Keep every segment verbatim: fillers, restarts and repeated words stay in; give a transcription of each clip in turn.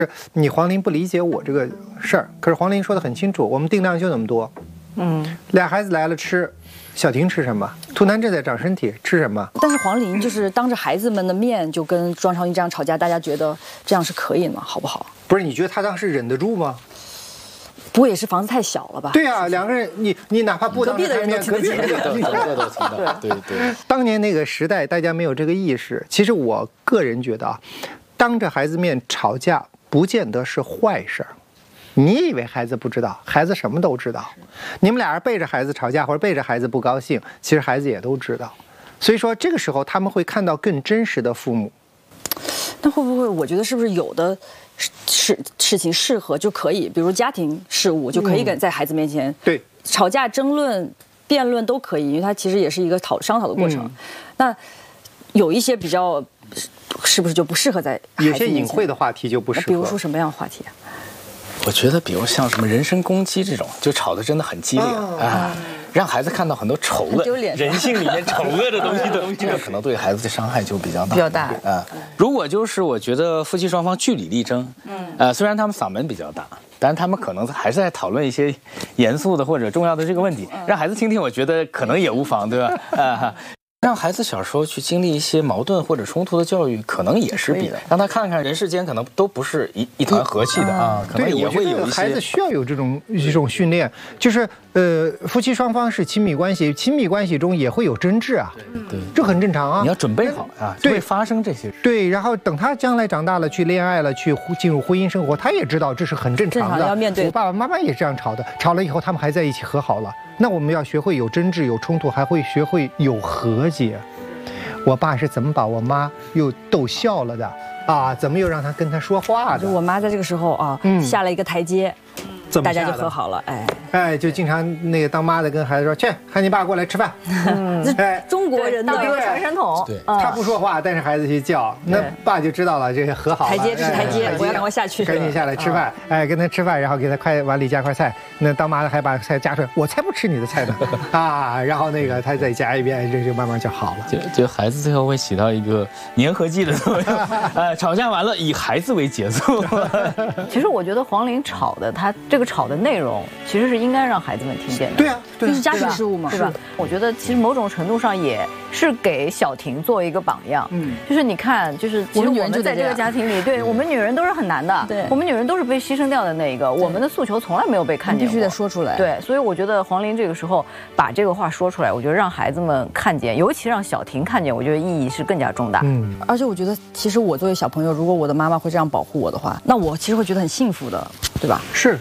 你黄玲不理解我这个事儿，可是黄玲说的很清楚，我们定量就那么多。嗯，俩孩子来了吃，小婷吃什么？图南正在长身体，吃什么？ 但是黄玲就是当着孩子们的面就跟庄朝英这样吵架，大家觉得这样是可以的吗？好不好？ 不是，你觉得他当时忍得住吗？ 不过也是房子太小了吧？ 对啊，两个人，你你哪怕不当着他面， 隔壁的人都听得见，都听到。对对。 当年那个时代，大家没有这个意识。其实我个人觉得啊，当着孩子面吵架，不见得是坏事儿。你以为孩子不知道？孩子什么都知道。你们俩人背着孩子吵架，或者背着孩子不高兴，其实孩子也都知道。所以说，这个时候他们会看到更真实的父母。 那会不会？我觉得是不是有的事事情适合就可以，比如家庭事务就可以跟在孩子面前、嗯、 对吵架、争论、辩论都可以，因为它其实也是一个讨商讨的过程。嗯、那有一些比较，是不是就不适合在孩子面前？ 有些隐晦的话题就不适合。 比如说什么样的话题啊？ 我觉得，比如像什么人身攻击这种，就吵得真的很激烈、哦、啊，让孩子看到很多丑恶、人性里面丑恶的东西的，这个可能对孩子的伤害就比较大， 比较大啊。如果就是我觉得夫妻双方据理力争，嗯，呃，虽然他们嗓门比较大，但是他们可能还是在讨论一些严肃的或者重要的这个问题，让孩子听听，我觉得可能也无妨，对吧？啊。让孩子小时候去经历一些矛盾或者冲突的教育，可能也是必然。让他看看人世间可能都不是一一团和气的啊，可能也会有一些。 孩子需要有这种这种训练，就是呃，夫妻双方是亲密关系，亲密关系中也会有争执啊，对，这很正常啊。 你要准备好啊， 对， 会发生这些。 对，然后等他将来长大了，去恋爱了，去进入婚姻生活，他也知道这是很正常的。 要面对。 我爸爸妈妈也这样吵的，吵了以后他们还在一起和好了。那我们要学会有争执、有冲突，还会学会有和解。我爸是怎么把我妈又逗笑了的啊？怎么又让他跟他说话的？ 就我妈在这个时候啊，嗯、下了一个台阶，大家就和好了。哎哎，就经常那个当妈的跟孩子说：“去喊你爸过来吃饭。” 嗯，哎，中国人当一个传声筒。 对， 他不说话，但是孩子去叫，那爸就知道了，这个和好了。 台阶是台阶，我要赶快下去， 赶紧下来吃饭。哎，跟他吃饭，然后给他快碗里加块菜。那当妈的还把菜夹出来，我才不吃你的菜呢啊！然后那个他再夹一遍，这就慢慢就好了。 就就孩子最后会起到一个粘合剂的作用。呃，吵架完了以孩子为节奏。 其实我觉得黄玲吵的，他这个吵的内容其实是应该让孩子们听见的。 对啊， 就是家庭事务嘛， 是吧？我觉得其实某种程度上也是给小婷做一个榜样。嗯，就是你看，就是其实我们在这个家庭里，对我们女人都是很难的。对，我们女人都是被牺牲掉的那一个，我们的诉求从来没有被看见过， 必须得说出来。 对，所以我觉得黄玲这个时候把这个话说出来，我觉得让孩子们看见，尤其让小婷看见，我觉得意义是更加重大。 嗯，而且我觉得，其实我作为小朋友，如果我的妈妈会这样保护我的话，那我其实会觉得很幸福的，对吧？ 是。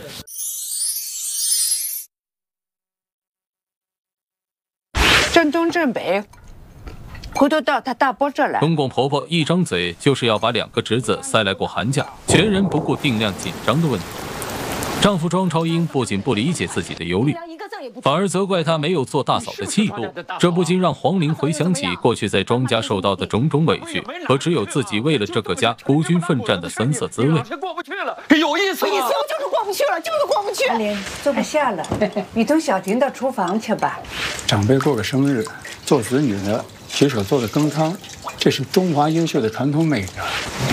正东正北，回头到他大伯这来。 公公婆婆一张嘴就是要把两个侄子塞来过寒假，全然不顾定量紧张的问题。丈夫庄朝英不仅不理解自己的忧虑，反而责怪她没有做大嫂的气度，这不禁让黄玲回想起过去在庄家受到的种种委屈和只有自己为了这个家孤军奋战的酸涩滋味。 过不去了，有意思吗？ 意思我就是过不去了，就是过不去。 黄玲，坐不下了，你同小婷到厨房去吧。 长辈过个生日，做子女的随手做的羹汤，这是中华优秀的传统美德。